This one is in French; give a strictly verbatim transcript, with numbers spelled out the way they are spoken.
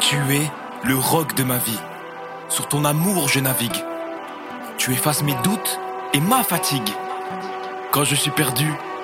Tu es le roc de ma vie. Sur ton amour je navigue. Tu effaces mes doutes et ma fatigue. Quand je suis perdu,